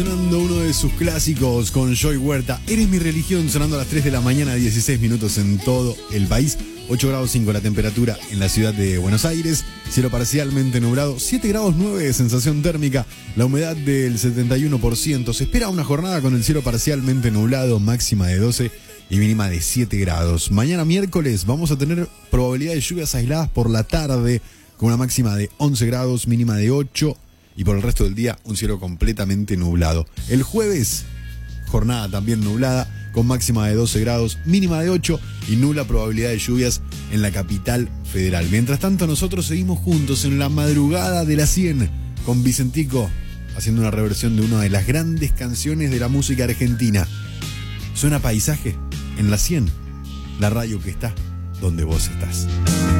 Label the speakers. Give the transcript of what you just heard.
Speaker 1: Sonando uno de sus clásicos con Joy Huerta, Eres mi religión, sonando a las 3 de la mañana, 16 minutos en todo el país. 8 grados 5 la temperatura en la ciudad de Buenos Aires, cielo parcialmente nublado, 7 grados 9 de sensación térmica, la humedad del 71%. Se espera una jornada con el cielo parcialmente nublado, máxima de 12 y mínima de 7 grados. Mañana miércoles vamos a tener probabilidad de lluvias aisladas por la tarde, con una máxima de 11 grados, mínima de 8, y por el resto del día un cielo completamente nublado. El jueves, jornada también nublada, con máxima de 12 grados, mínima de 8 y nula probabilidad de lluvias en la capital federal. Mientras tanto, nosotros seguimos juntos en la madrugada de la 100 con Vicentico, haciendo una reversión de una de las grandes canciones de la música argentina. Suena Paisaje en la 100, la radio que está donde vos estás.